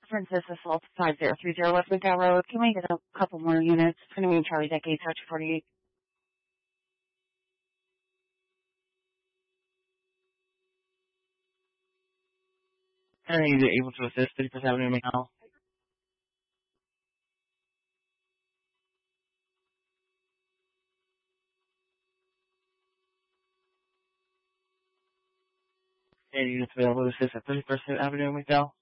Princess Assault 5030 West Lookout Road. Can we get a couple more units? It's going to be Charlie Decade, Touch 48. Are you able to assist 31st Avenue McDowell? Any units available to assist at 31st Avenue McDowell?